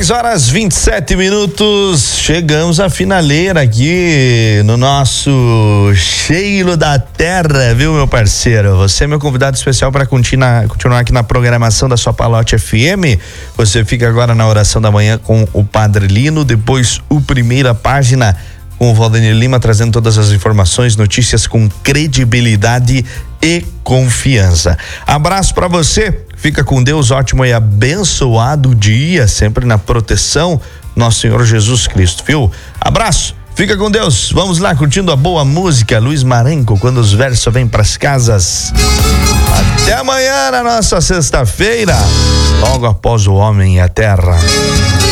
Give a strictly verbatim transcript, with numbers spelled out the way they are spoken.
dez horas vinte e sete minutos, chegamos à finaleira aqui no nosso Cheiro da Terra, viu, meu parceiro? Você é meu convidado especial para continuar, continuar aqui na programação da sua Palote F M. Você fica agora na oração da manhã com o Padre Lino, depois o Primeira Página com o Valdenir Lima, trazendo todas as informações, notícias com credibilidade e confiança. Abraço para você, fica com Deus, ótimo e abençoado dia, sempre na proteção nosso Senhor Jesus Cristo, viu? Abraço, fica com Deus, vamos lá curtindo a boa música, Luiz Marenco, quando os versos vêm pras casas. Até amanhã na nossa sexta-feira, logo após o Homem e a Terra.